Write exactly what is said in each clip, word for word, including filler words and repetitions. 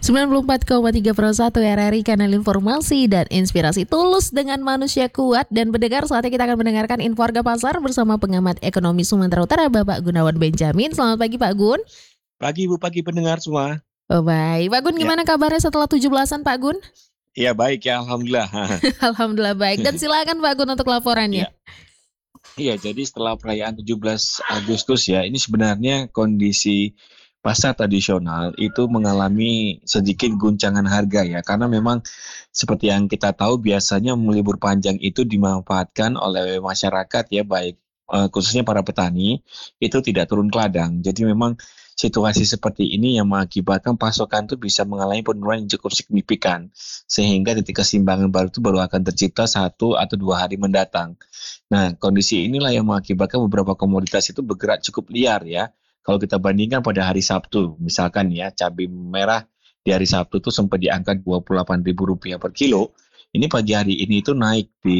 sembilan puluh empat koma tiga per satu R R I, kanal informasi dan inspirasi tulus dengan manusia kuat. Dan pendengar, saatnya kita akan mendengarkan info harga pasar bersama pengamat ekonomi Sumatera Utara, Bapak Gunawan Benjamin. Selamat pagi Pak Gun. Pagi Bu, pagi pendengar semua. Oh, baik. Pak Gun, gimana ya kabarnya setelah tujuh belasan Pak Gun? Iya baik ya, Alhamdulillah. Alhamdulillah baik. Dan silakan Pak Gun untuk laporannya. Iya. Iya, jadi setelah perayaan tujuh belas Agustus ya, ini sebenarnya kondisi pasar tradisional itu mengalami sedikit guncangan harga ya, karena memang seperti yang kita tahu biasanya libur panjang itu dimanfaatkan oleh masyarakat ya, baik uh, khususnya para petani itu tidak turun ke ladang. Jadi memang situasi seperti ini yang mengakibatkan pasokan itu bisa mengalami penurunan yang cukup signifikan, sehingga titik keseimbangan baru itu baru akan tercipta satu atau dua hari mendatang. Nah, kondisi inilah yang mengakibatkan beberapa komoditas itu bergerak cukup liar ya. Kalau kita bandingkan pada hari Sabtu, misalkan ya, cabai merah di hari Sabtu itu sempat di angka dua puluh delapan ribu rupiah per kilo. Ini pagi hari ini itu naik di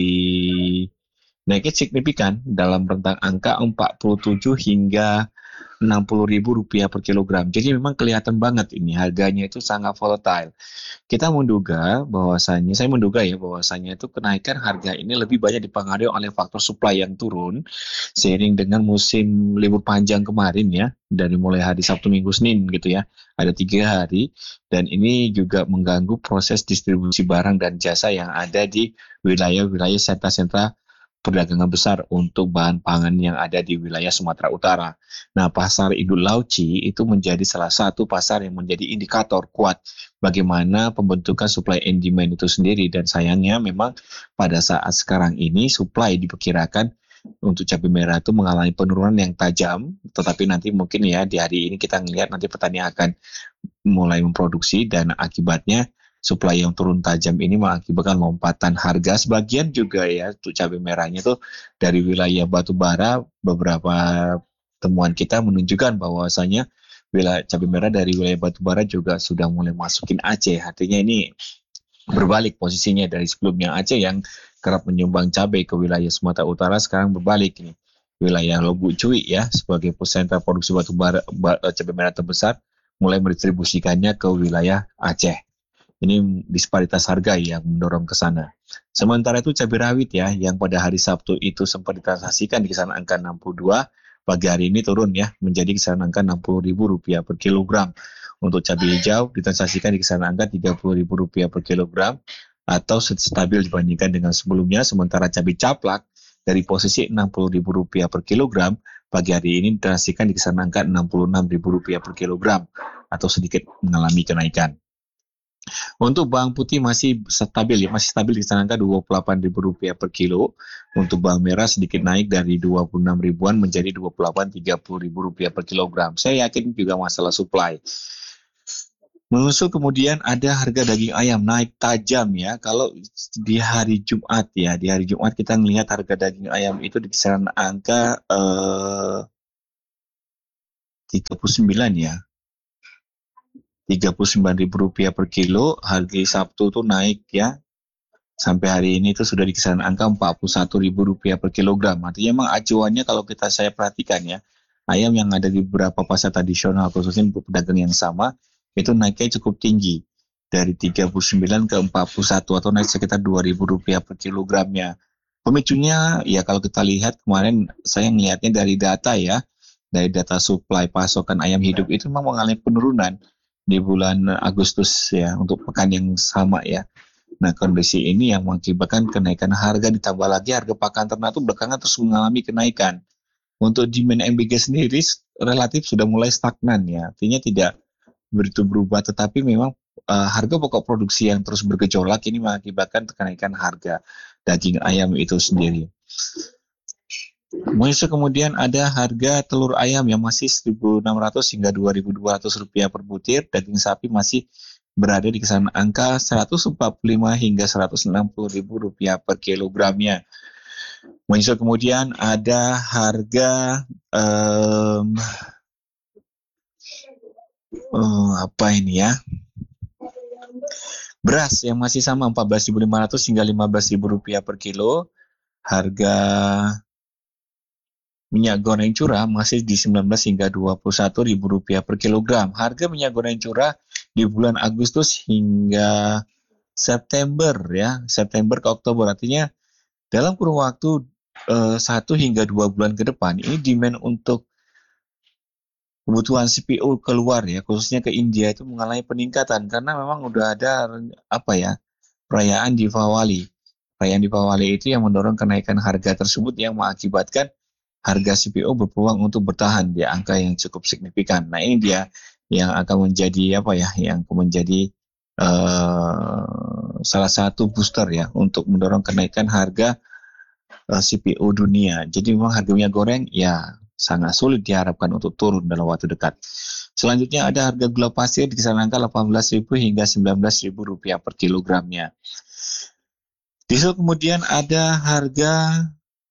naiknya signifikan dalam rentang angka empat puluh tujuh hingga enam puluh ribu rupiah per kilogram. Jadi memang kelihatan banget ini harganya itu sangat volatile. Kita menduga bahwasannya, saya menduga ya bahwasannya itu kenaikan harga ini lebih banyak dipengaruhi oleh faktor supply yang turun seiring dengan musim libur panjang kemarin ya, dari mulai hari Sabtu, Minggu, Senin gitu ya, ada tiga hari, dan ini juga mengganggu proses distribusi barang dan jasa yang ada di wilayah-wilayah sentra-sentra perdagangan besar untuk bahan pangan yang ada di wilayah Sumatera Utara. Nah, pasar induk Lauci itu menjadi salah satu pasar yang menjadi indikator kuat bagaimana pembentukan supply and demand itu sendiri. Dan sayangnya memang pada saat sekarang ini supply diperkirakan untuk cabai merah itu mengalami penurunan yang tajam, tetapi nanti mungkin ya di hari ini kita melihat nanti petani akan mulai memproduksi dan akibatnya supply yang turun tajam ini mengakibatkan lompatan harga. Sebagian juga ya untuk cabai merahnya tuh dari wilayah batubara, beberapa temuan kita menunjukkan bahwasanya wilayah cabai merah dari wilayah batubara juga sudah mulai masukin Aceh. Artinya ini berbalik posisinya dari sebelumnya Aceh yang kerap menyumbang cabai ke wilayah Sumatera Utara, sekarang berbalik ini. Wilayah Lubuk Cui ya sebagai sentra produksi batubara cabai merah terbesar mulai mendistribusikannya ke wilayah Aceh. Ini disparitas harga yang mendorong ke sana. Sementara itu cabai rawit ya, yang pada hari Sabtu itu sempat ditransaksikan di kisaran angka enam puluh dua, pagi hari ini turun ya, menjadi kisaran angka enam puluh ribu rupiah per kilogram. Untuk cabai hijau ditransaksikan di kisaran angka tiga puluh ribu rupiah per kilogram, atau stabil dibandingkan dengan sebelumnya. Sementara cabai caplak dari posisi enam puluh ribu rupiah per kilogram, pagi hari ini ditransaksikan di kisaran angka enam puluh enam ribu rupiah per kilogram, atau sedikit mengalami kenaikan. Untuk bawang putih masih stabil ya, masih stabil di angka dua puluh delapan ribu rupiah per kilo. Untuk bawang merah sedikit naik dari dua puluh enam ribuan menjadi dua puluh delapan hingga tiga puluh ribu rupiah per kilogram. Saya yakin juga masalah supply. Menyusul kemudian ada harga daging ayam naik tajam ya. Kalau di hari Jumat ya, di hari Jumat kita melihat harga daging ayam itu di kisaran angka eh, tiga puluh sembilan ya. tiga puluh sembilan ribu rupiah per kilo. Harga Sabtu tuh naik ya, sampai hari ini itu sudah di kisaran angka empat puluh satu ribu rupiah per kilogram. Artinya memang acuannya kalau kita saya perhatikan ya, ayam yang ada di beberapa pasar tradisional khususnya pedagang yang sama itu naiknya cukup tinggi dari tiga puluh sembilan ke empat puluh satu, atau naik sekitar dua ribu rupiah per kilogramnya. Pemicunya ya kalau kita lihat kemarin saya melihatnya dari data ya, dari data supply pasokan ayam hidup itu memang mengalami penurunan di bulan Agustus ya, untuk pekan yang sama ya. Nah, kondisi ini yang mengakibatkan kenaikan harga, ditambah lagi harga pakan ternak itu belakangan terus mengalami kenaikan. Untuk demand M B G sendiri relatif sudah mulai stagnan ya, artinya tidak begitu berubah, tetapi memang uh, harga pokok produksi yang terus bergejolak ini mengakibatkan kenaikan harga daging ayam itu sendiri. Kemudian ada harga telur ayam yang masih seribu enam ratus hingga dua ribu dua ratus rupiah per butir. Daging sapi masih berada di kisaran angka seratus empat puluh lima hingga seratus enam puluh ribu rupiah per kilogramnya. Muncul kemudian ada harga um, um, apa ini ya? Beras yang masih sama empat belas ribu lima ratus hingga lima belas ribu rupiah per kilo. Harga minyak goreng curah masih di sembilan belas hingga dua puluh satu ribu rupiah per kilogram. Harga minyak goreng curah di bulan Agustus hingga September ya, September ke Oktober. Artinya dalam kurun waktu eh, satu hingga dua bulan ke depan ini demand untuk kebutuhan C P U keluar ya, khususnya ke India itu mengalami peningkatan karena memang udah ada apa ya, perayaan Diwali. Perayaan Diwali itu yang mendorong kenaikan harga tersebut yang mengakibatkan harga C P U berpeluang untuk bertahan di angka yang cukup signifikan. Nah, ini dia yang akan menjadi apa ya, yang akan menjadi uh, salah satu booster ya untuk mendorong kenaikan harga uh, C P U dunia. Jadi memang harga minyak goreng ya sangat sulit diharapkan untuk turun dalam waktu dekat. Selanjutnya ada harga gula pasir di kisaran angka delapan belas ribu hingga sembilan belas ribu rupiah per kilogramnya. Diesel kemudian ada harga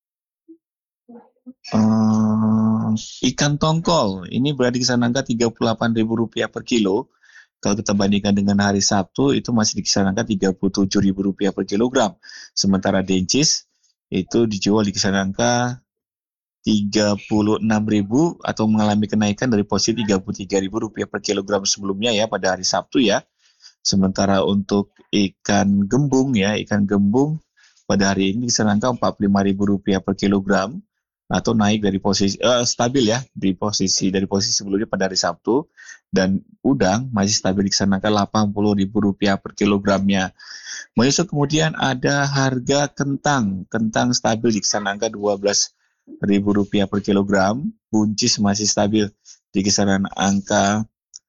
uh, ikan tongkol. Ini berada di kisaran angka tiga puluh delapan ribu rupiah per kilo. Kalau kita bandingkan dengan hari Sabtu itu masih di kisaran angka tiga puluh tujuh ribu rupiah per kilogram. Sementara dencis itu dijual di kisaran angka tiga puluh enam ribu atau mengalami kenaikan dari posisi tiga puluh tiga ribu rupiah per kilogram sebelumnya ya pada hari Sabtu ya. Sementara untuk ikan gembung ya, ikan gembung pada hari ini kisaran angka empat puluh lima ribu rupiah per kilogram atau naik dari posisi uh, stabil ya di posisi dari posisi sebelumnya pada hari Sabtu, dan udang masih stabil di kisaran angka delapan puluh ribu rupiah per kilogramnya. Menyusul kemudian ada harga kentang, kentang stabil di kisaran angka dua belas ribu rupiah per kilogram, buncis masih stabil di kisaran angka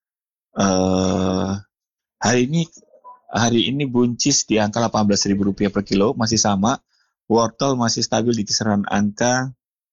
uh, hari ini hari ini buncis di angka delapan belas ribu rupiah per kilo masih sama, wortel masih stabil di kisaran angka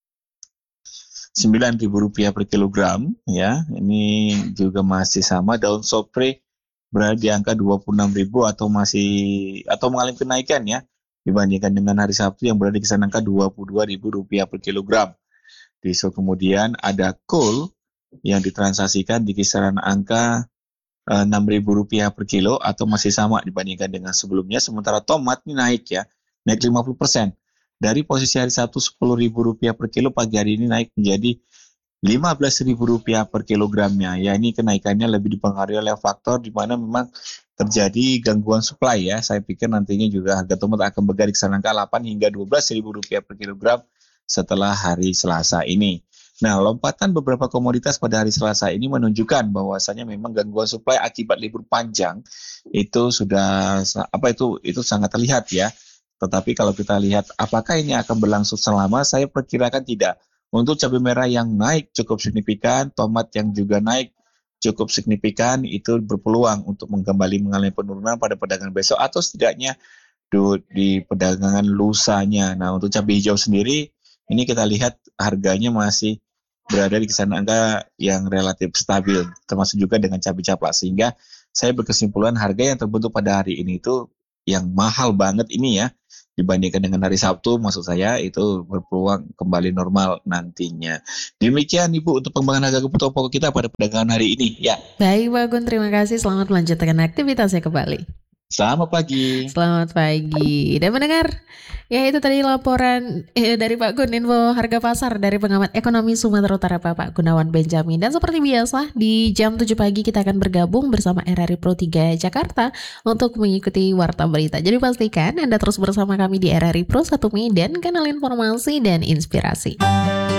sembilan ribu rupiah per kilogram ya, ini juga masih sama. Daun sopre berada di angka dua puluh enam ribu atau masih atau mengalami kenaikan ya dibandingkan dengan hari Sabtu yang berada di kisaran angka dua puluh dua ribu rupiah per kilogram. Diesel kemudian ada coal yang ditransaksikan di kisaran angka enam ribu rupiah per kilo atau masih sama dibandingkan dengan sebelumnya. Sementara tomat ini naik ya, naik lima puluh persen. Dari posisi hari Sabtu sepuluh ribu rupiah per kilo, pagi hari ini naik menjadi lima belas ribu rupiah per kilogramnya. Ya, ini kenaikannya lebih dipengaruhi oleh faktor di mana memang terjadi gangguan supply ya. Saya pikir nantinya juga harga tomat akan bergerak di kisaran angka delapan hingga dua belas ribu rupiah per kilogram setelah hari Selasa ini. Nah, lompatan beberapa komoditas pada hari Selasa ini menunjukkan bahwasanya memang gangguan supply akibat libur panjang itu sudah apa itu itu sangat terlihat ya. Tetapi kalau kita lihat apakah ini akan berlangsung selama, saya perkirakan tidak. Untuk cabai merah yang naik cukup signifikan, tomat yang juga naik cukup signifikan, itu berpeluang untuk kembali mengalami penurunan pada perdagangan besok atau setidaknya di perdagangan lusanya. Nah, untuk cabai hijau sendiri, ini kita lihat harganya masih berada di kisaran angka yang relatif stabil, termasuk juga dengan cabai caplak. Sehingga saya berkesimpulan harga yang terbentuk pada hari ini itu yang mahal banget ini ya, dibandingkan dengan hari Sabtu, maksud saya itu berpeluang kembali normal nantinya. Demikian Ibu untuk pengembangan harga kebutuhan pokok kita pada perdagangan hari ini ya. Baik Pak Gun, terima kasih. Selamat melanjutkan aktivitasnya kembali. Selamat pagi. Selamat pagi. Dan mendengar, ya itu tadi laporan eh, dari Pak Gun, info harga pasar dari pengamat ekonomi Sumatera Utara Bapak Gunawan Benjamin. Dan seperti biasa di jam tujuh pagi kita akan bergabung bersama R R I Pro tiga Jakarta untuk mengikuti warta berita. Jadi pastikan Anda terus bersama kami di R R I Pro satu Medan, kanal informasi dan inspirasi.